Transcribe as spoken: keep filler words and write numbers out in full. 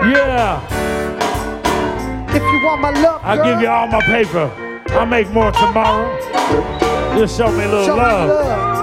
Yeah. If you want my love, I'll girl, give you all my paper. I'll make more tomorrow. Just show me a little show me love. love.